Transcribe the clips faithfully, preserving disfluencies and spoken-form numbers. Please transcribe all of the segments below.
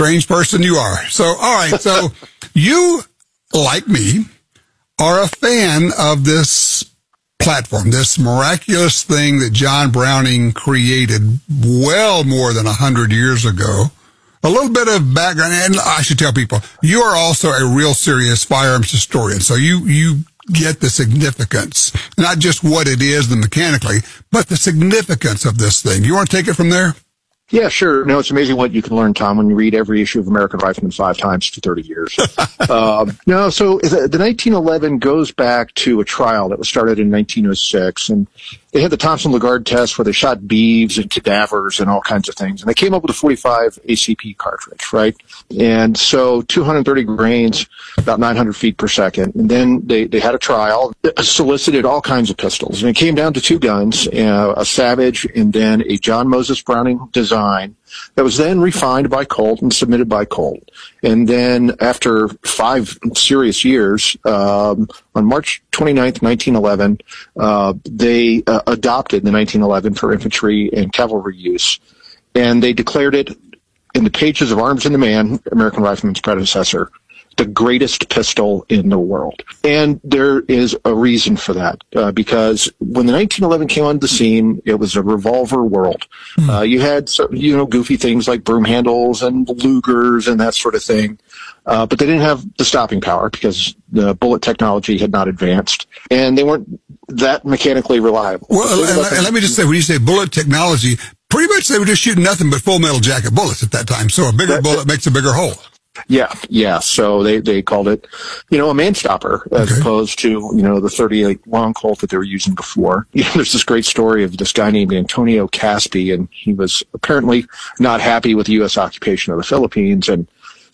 strange person you are. So, all right. So you, like me, are a fan of this platform, this miraculous thing that John Browning created well more than a hundred years ago. A little bit of background, and I should tell people, you are also a real serious firearms historian. So you, you get the significance, not just what it is, the mechanically, but the significance of this thing. You want to take it from there? Yeah, sure. No, it's amazing what you can learn, Tom, when you read every issue of American Rifleman five times for thirty years. um, no, so the, the nineteen eleven goes back to a trial that was started in nineteen oh six, and they had the Thompson-Lagarde test where they shot beeves and cadavers and all kinds of things, and they came up with a forty-five A C P cartridge, right? And so two hundred thirty grains, about nine hundred feet per second, and then they, they had a trial, solicited all kinds of pistols, and it came down to two guns, uh, a Savage and then a John Moses Browning design that was then refined by Colt and submitted by Colt. And then after five serious years, um, on March twenty-ninth, nineteen eleven, uh, they uh, adopted the nineteen eleven for infantry and cavalry use. And they declared it in the pages of Arms and the Man, American Rifleman's predecessor, the greatest pistol in the world. And there is a reason for that, uh, because when the nineteen eleven came onto the scene, it was a revolver world. Mm. Uh, you had, you know, goofy things like broom handles and Lugers and that sort of thing. Uh, but they didn't have the stopping power because the bullet technology had not advanced, and they weren't that mechanically reliable. Well, and, and let me just say, when you say bullet technology, pretty much they were just shooting nothing but full metal jacket bullets at that time. So a bigger bullet makes a bigger hole. Yeah, yeah. So they, they called it, you know, a man stopper as okay. opposed to, you know, the thirty-eight long Colt that they were using before. You know, there's this great story of this guy named Antonio Caspi, and he was apparently not happy with the U S occupation of the Philippines. And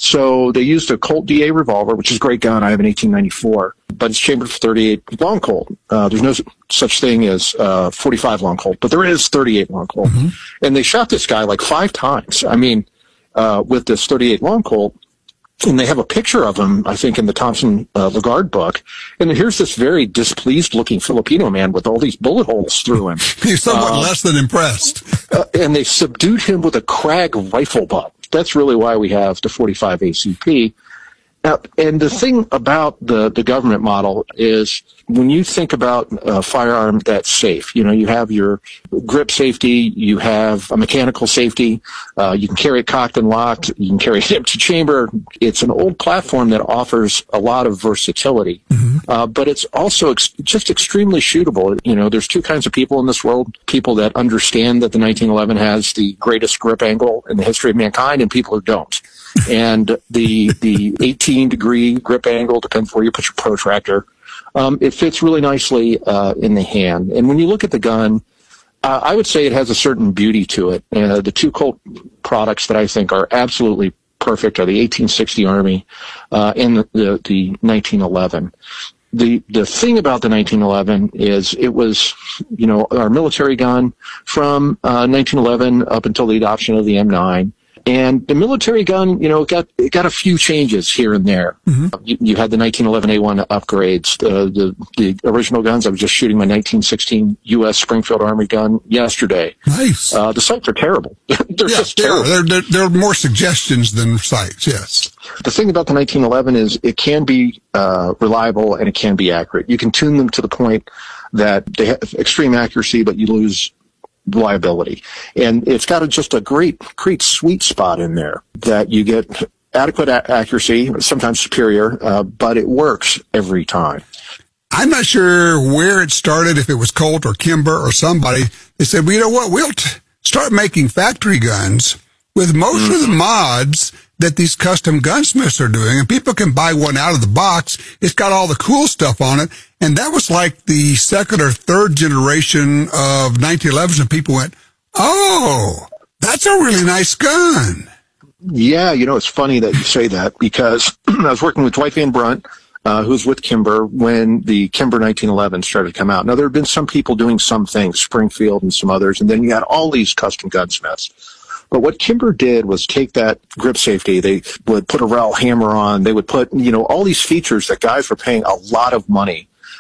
so they used a Colt D A revolver, which is a great gun. I have an eighteen ninety-four, but it's chambered for thirty-eight long Colt. Uh, there's no such thing as uh, forty-five long Colt, but there is thirty-eight long Colt. Mm-hmm. And they shot this guy like five times. I mean, uh, with this thirty-eight long Colt. And they have a picture of him, I think, in the Thompson uh, Lagarde book. And here's this very displeased-looking Filipino man with all these bullet holes through him. He's somewhat uh, less than impressed. uh, and they subdued him with a Krag rifle butt. That's really why we have the forty-five A C P. Now, and the thing about the, the government model is when you think about a firearm that's safe, you know, you have your grip safety, you have a mechanical safety, uh, you can carry it cocked and locked, you can carry it empty chamber. It's an old platform that offers a lot of versatility, mm-hmm. uh, but it's also ex- just extremely shootable. You know, there's two kinds of people in this world, people that understand that the nineteen eleven has the greatest grip angle in the history of mankind and people who don't. And the the eighteen degree grip angle depends where you put your protractor. Um, it fits really nicely uh, in the hand. And when you look at the gun, uh, I would say it has a certain beauty to it. Uh, the two Colt products that I think are absolutely perfect are the eighteen sixty Army uh, and the, the, the nineteen eleven. The the thing about the nineteen eleven is it was, you know, our military gun from uh, nineteen eleven up until the adoption of the M nine. And the military gun, you know, it got it got a few changes here and there. Mm-hmm. You, you had the nineteen eleven A one upgrades. Uh, the the original guns, I was just shooting my nineteen sixteen U S Springfield Army gun yesterday. Nice. Uh, the sights are terrible. They're yeah, just they terrible. Are. They're, they're, they're more suggestions than sights, yes. The thing about the nineteen eleven is it can be uh, reliable and it can be accurate. You can tune them to the point that they have extreme accuracy, but you lose reliability. And it's got a, just a great, great sweet spot in there that you get adequate a- accuracy, sometimes superior, uh, but it works every time. I'm not sure where it started, if it was Colt or Kimber or somebody. They said, well, you know what, we'll t- start making factory guns with most mm-hmm. of the mods that these custom gunsmiths are doing, and people can buy one out of the box. It's got all the cool stuff on it. And that was like the second or third generation of nineteen elevens, and people went, oh, that's a really nice gun. Yeah, you know, it's funny that you say that because I was working with Dwight Van Brunt, uh, who's with Kimber, when the Kimber nineteen eleven started to come out. Now, there have been some people doing some things, Springfield and some others, and then you had all these custom gunsmiths. But what Kimber did was take that grip safety. They would put a rowel hammer on. They would put, you know, all these features that guys were paying a lot of money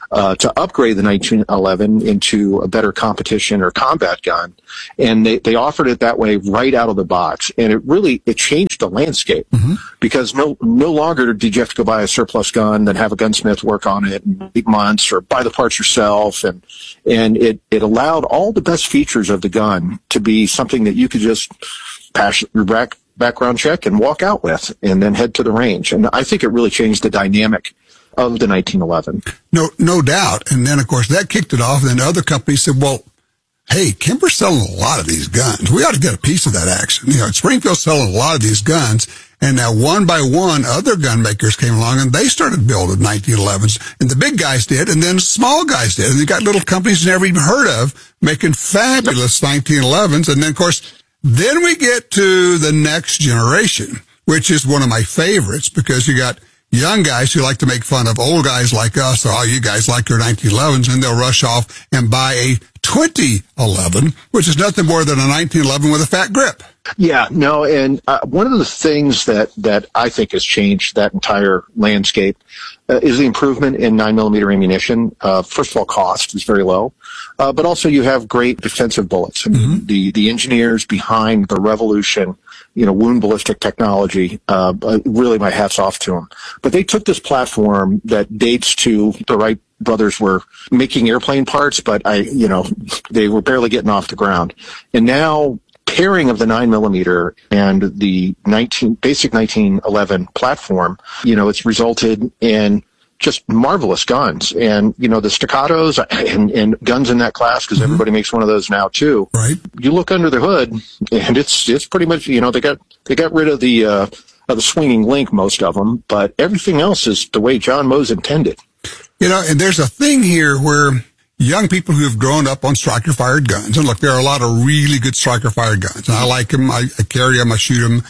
uh, to upgrade the nineteen eleven into a better competition or combat gun. And they, they offered it that way right out of the box. And it really, it changed the landscape mm-hmm. because no, no longer did you have to go buy a surplus gun, then have a gunsmith work on it in eight months or buy the parts yourself. And, and it, it allowed all the best features of the gun to be something that you could just pass your back, background check and walk out with and then head to the range. And I think it really changed the dynamic of the nineteen eleven. No, no doubt. And then, of course, that kicked it off. And then other companies said, well, hey, Kimber's selling a lot of these guns. We ought to get a piece of that action. You know, Springfield's selling a lot of these guns. And now one by one, other gun makers came along and they started building nineteen elevens. And the big guys did, and then small guys did. And you got little companies you never even heard of making fabulous nineteen elevens. And then, of course, then we get to the next generation, which is one of my favorites because you got young guys who like to make fun of old guys like us. Oh, you guys like your nineteen elevens, and they'll rush off and buy a twenty eleven, which is nothing more than a nineteen eleven with a fat grip. Yeah, no, and uh, one of the things that, that I think has changed that entire landscape uh, is the improvement in nine millimeter ammunition. Uh, first of all, cost is very low, uh, but also you have great defensive bullets. I mean, mm-hmm. the, the engineers behind the revolution, you know, wound ballistic technology, uh, really my hat's off to them. But they took this platform that dates to the Wright brothers were making airplane parts, but I, you know, they were barely getting off the ground. And now, pairing of the nine millimeter and the nineteen basic nineteen eleven platform, you know, it's resulted in just marvelous guns. And, you know, the staccatos and, and guns in that class, because mm-hmm. everybody makes one of those now too. Right. You look under the hood and it's, it's pretty much, you know, they got, they got rid of the, uh, of the swinging link, most of them, but everything else is the way John Mose intended. You know, and there's a thing here where young people who have grown up on striker-fired guns, and look, there are a lot of really good striker-fired guns, and I like them, I, I carry them, I shoot them,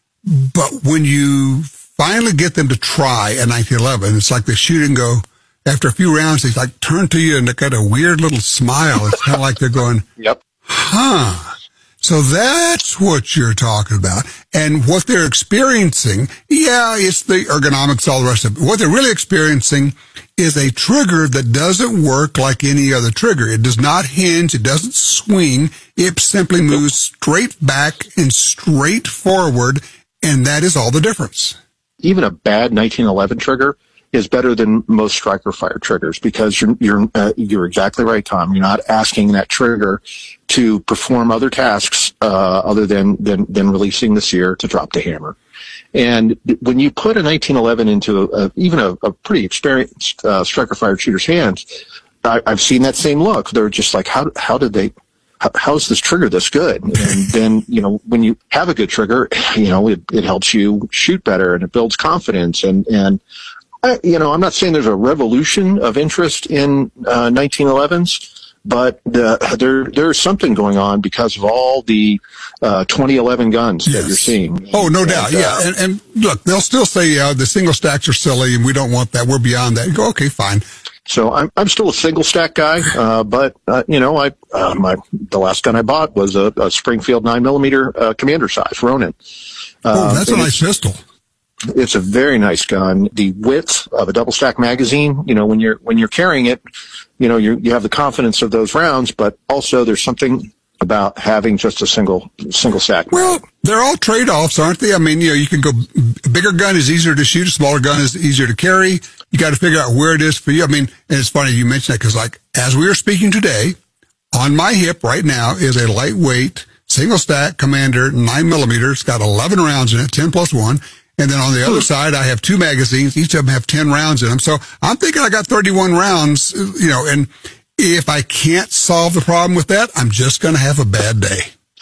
but when you finally get them to try a nineteen eleven, it's like they shoot and go, after a few rounds, they like turn to you and they got a weird little smile. It's kind of like they're going, yep, huh. So that's what you're talking about. And what they're experiencing, yeah, it's the ergonomics, all the rest of it. What they're really experiencing is a trigger that doesn't work like any other trigger. It does not hinge. It doesn't swing. It simply moves straight back and straight forward. And that is all the difference. Even a bad nineteen eleven trigger is better than most striker fire triggers because you're you're uh, you're exactly right, Tom. You're not asking that trigger to perform other tasks uh, other than, than than releasing the sear to drop the hammer. And when you put a nineteen eleven into a, a, even a, a pretty experienced uh, striker fire shooter's hands, I, I've seen that same look. They're just like, how how did they? How, how's this trigger this good? And then, you know, when you have a good trigger, you know, it, it helps you shoot better and it builds confidence and and. I, you know, I'm not saying there's a revolution of interest in uh, nineteen elevens, but the, there there's something going on because of all the uh, twenty eleven guns yes. that you're seeing. Oh, no and, doubt, uh, yeah. And, and look, they'll still say uh, the single stacks are silly and we don't want that. We're beyond that. You go, okay, fine. So I'm I'm still a single stack guy, uh, but uh, you know, I uh, my the last gun I bought was a, a Springfield nine millimeter uh, commander size Ronin. Uh, oh, that's a nice pistol. It's a very nice gun. The width of a double stack magazine, you know, when you're when you're carrying it, you know, you you have the confidence of those rounds, but also there's something about having just a single single stack. Well, they're all trade-offs, aren't they? I mean, you know, you can go, a bigger gun is easier to shoot, a smaller gun is easier to carry. You got to figure out where it is for you. I mean, and it's funny you mentioned that because, like, as we are speaking today, on my hip right now is a lightweight single stack Commander nine millimeter. It's got eleven rounds in it, ten plus one. And then on the other side, I have two magazines. Each of them have ten rounds in them. So I'm thinking I got thirty-one rounds, you know, and if I can't solve the problem with that, I'm just going to have a bad day.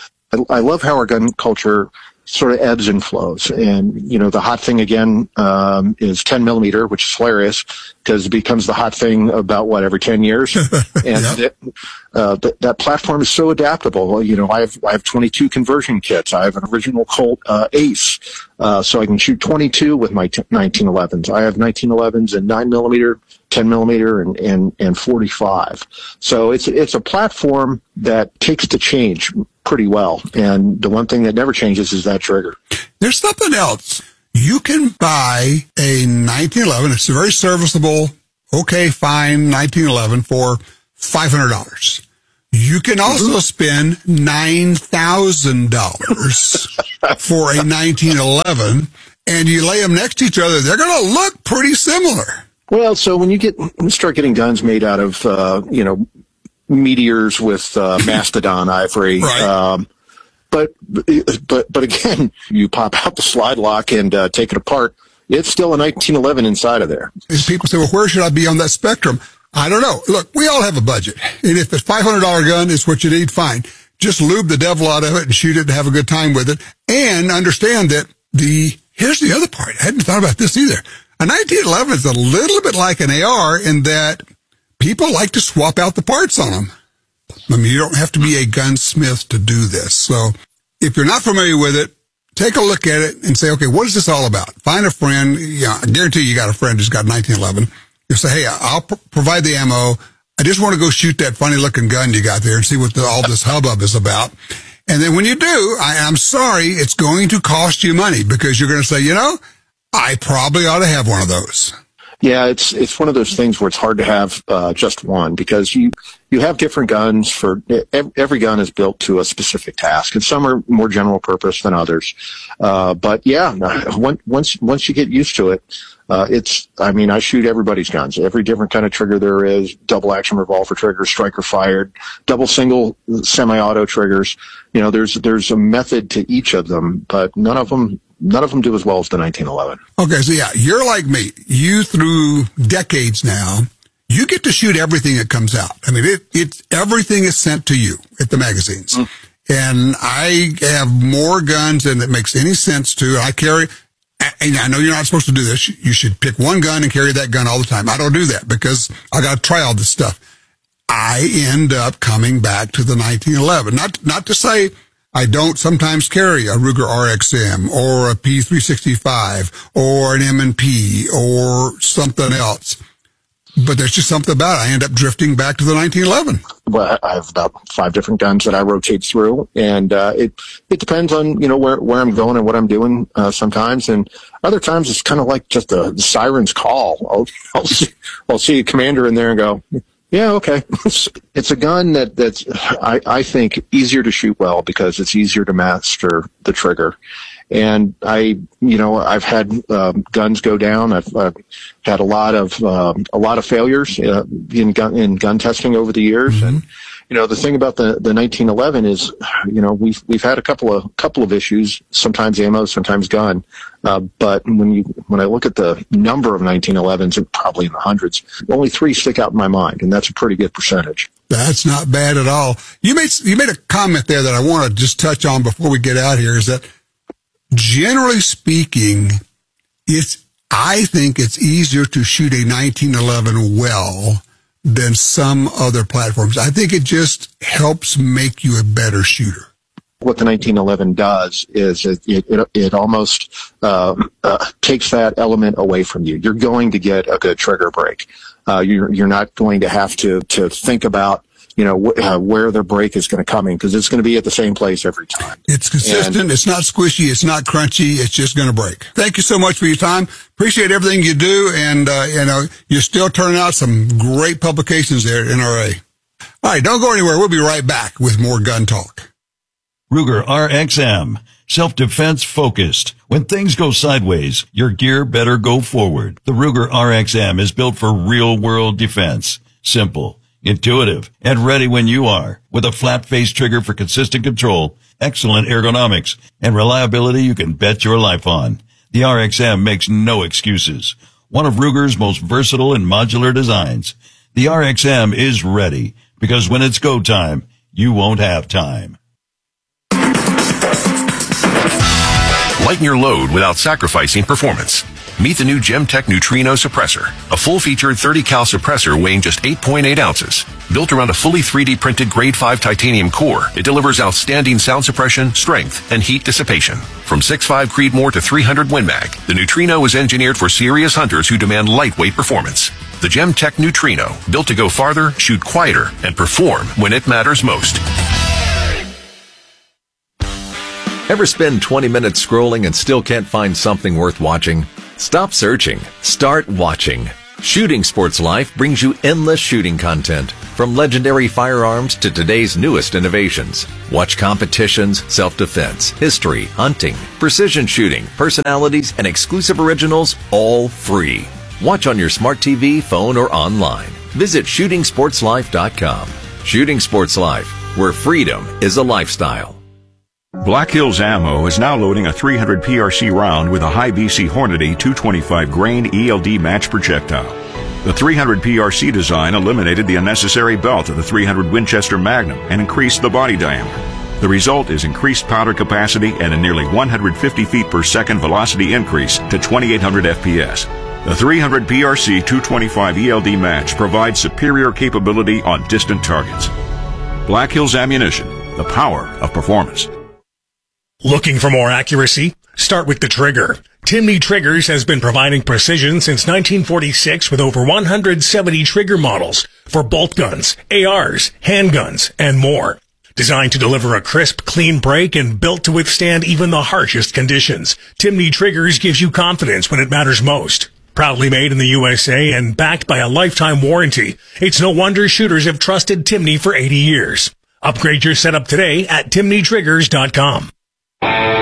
I love how our gun culture sort of ebbs and flows. And, you know, the hot thing again um, is ten millimeter, which is hilarious because it becomes the hot thing about, what, every ten years? And yep. it, uh, that, that platform is so adaptable. You know, I have I have twenty-two conversion kits. I have an original Colt uh, Ace, uh, so I can shoot twenty-two with my t- nineteen elevens. I have nineteen elevens and nine millimeter, ten millimeter, and, and, and forty-five. So it's it's a platform that takes the change pretty well. And the one thing that never changes is that trigger. There's something else. You can buy a nineteen eleven. It's a very serviceable okay, fine, nineteen eleven for five hundred dollars. You can also spend nine thousand dollars for a nineteen eleven, and you lay them next to each other, they're going to look pretty similar. Well, so when you get when you start getting guns made out of, uh, you know, meteors with uh, mastodon ivory, right. um, but but but again, you pop out the slide lock and uh, take it apart. It's still a nineteen eleven inside of there. And people say, well, where should I be on that spectrum? I don't know. Look, we all have a budget. And if a five hundred dollars gun is what you need, fine. Just lube the devil out of it and shoot it and have a good time with it. And understand that the, here's the other part. I hadn't thought about this either. A nineteen eleven is a little bit like an A R in that people like to swap out the parts on them. I mean, you don't have to be a gunsmith to do this. So if you're not familiar with it, take a look at it and say, okay, what is this all about? Find a friend. You know, I guarantee you got a friend who's got nineteen eleven. You say, hey, I'll pr- provide the ammo. I just want to go shoot that funny looking gun you got there and see what the, all this hubbub is about. And then when you do, I, I'm sorry, it's going to cost you money because you're going to say, you know, I probably ought to have one of those. Yeah, it's it's one of those things where it's hard to have uh, just one because you you have different guns for every gun is built to a specific task, and some are more general purpose than others. Uh, but yeah, once once you get used to it, uh, it's I mean I shoot everybody's guns, every different kind of trigger there is, double action revolver triggers, striker fired, double single semi-auto triggers. You know, there's there's a method to each of them, but none of them. None of them do as well as the nineteen eleven. Okay, so yeah, you're like me. You, through decades now, you get to shoot everything that comes out. I mean, it, it everything is sent to you at the magazines. Mm. And I have more guns than it makes any sense to. I carry, and I know you're not supposed to do this. You should pick one gun and carry that gun all the time. I don't do that because I got to try all this stuff. I end up coming back to the nineteen eleven. Not, not to say I don't sometimes carry a Ruger R X M or a P three sixty-five or an M and P or something else. But there's just something about it. I end up drifting back to the nineteen eleven. Well, I have about five different guns that I rotate through, and uh, it it depends on you know where where I'm going and what I'm doing uh, sometimes, and other times it's kind of like just the, the siren's call. I'll I'll see, I'll see a commander in there and go, yeah, okay. It's a gun that that's I, I think easier to shoot well because it's easier to master the trigger. And I, you know, I've had um, guns go down. I've, I've had a lot of um, a lot of failures uh, in gun in gun testing over the years. Mm-hmm. And you know, the thing about the, the nineteen eleven is, you know, we've we've had a couple of couple of issues. Sometimes ammo, sometimes gun. Uh, but when you when I look at the number of nineteen elevens, it's probably in the hundreds. Only three stick out in my mind, and that's a pretty good percentage. That's not bad at all. You made you made a comment there that I want to just touch on before we get out here. Is that generally speaking, it's I think it's easier to shoot a nineteen eleven well than some other platforms. I think it just helps make you a better shooter. What the nineteen eleven does is it it, it almost uh, uh, takes that element away from you. You're going to get a good trigger break. Uh, you're you're not going to have to to think about you know wh- uh, where the break is going to come in because it's going to be at the same place every time. It's consistent. And it's not squishy. It's not crunchy. It's just going to break. Thank you so much for your time. Appreciate everything you do, and uh, you know you're still turning out some great publications there at N R A. All right, don't go anywhere. We'll be right back with more gun talk. Ruger R X M, self-defense focused. When things go sideways, your gear better go forward. The Ruger R X M is built for real-world defense. Simple, intuitive, and ready when you are. With a flat-face trigger for consistent control, excellent ergonomics, and reliability you can bet your life on. The R X M makes no excuses. One of Ruger's most versatile and modular designs. The R X M is ready, because when it's go time, you won't have time. Lighten your load without sacrificing performance. Meet the new Gemtech Neutrino Suppressor, a full-featured thirty cal suppressor weighing just eight point eight ounces. Built around a fully three D printed grade five titanium core, it delivers outstanding sound suppression, strength, and heat dissipation. From six point five Creedmoor to three hundred Win Mag, the Neutrino is engineered for serious hunters who demand lightweight performance. The Gemtech Neutrino, built to go farther, shoot quieter, and perform when it matters most. Ever spend twenty minutes scrolling and still can't find something worth watching? Stop searching. Start watching. Shooting Sports Life brings you endless shooting content, from legendary firearms to today's newest innovations. Watch competitions, self-defense, history, hunting, precision shooting, personalities, and exclusive originals, all free. Watch on your smart T V, phone, or online. Visit shooting sports life dot com. Shooting Sports Life, where freedom is a lifestyle. Black Hills Ammo is now loading a three hundred P R C round with a high B C Hornady two twenty-five grain E L D match projectile. The three hundred P R C design eliminated the unnecessary belt of the three hundred Winchester Magnum and increased the body diameter. The result is increased powder capacity and a nearly one hundred fifty feet per second velocity increase to twenty-eight hundred F P S. The three hundred P R C two twenty-five E L D match provides superior capability on distant targets. Black Hills Ammunition, the power of performance. Looking for more accuracy? Start with the trigger. Timney Triggers has been providing precision since nineteen forty-six with over one hundred seventy trigger models for bolt guns, A Rs, handguns, and more. Designed to deliver a crisp, clean break and built to withstand even the harshest conditions, Timney Triggers gives you confidence when it matters most. Proudly made in the U S A and backed by a lifetime warranty, it's no wonder shooters have trusted Timney for eighty years. Upgrade your setup today at timney triggers dot com.